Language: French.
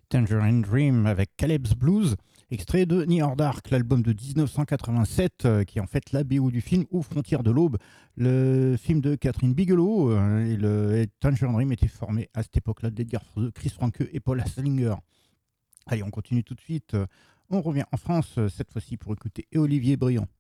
Tangerine Dream avec Caleb's Blues, extrait de Near Dark, l'album de 1987, qui est en fait la BO du film Aux frontières de l'aube, le film de Catherine Bigelow. Et Tangerine Dream était formé à cette époque-là d'Edgar Froese, Chris Franke et Paul Haslinger. Allez, on continue tout de suite. On revient en France, cette fois-ci pour écouter Olivier Briand.